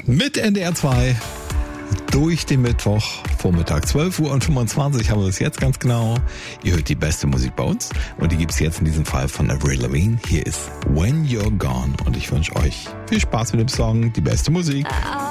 Mit NDR 2 durch den Mittwoch, Vormittag 12:25 Uhr haben wir es jetzt ganz genau. Ihr hört die beste Musik bei uns und die gibt es jetzt in diesem Fall von Avril Lavigne. Hier ist When You're Gone und ich wünsche euch viel Spaß mit dem Song, die beste Musik.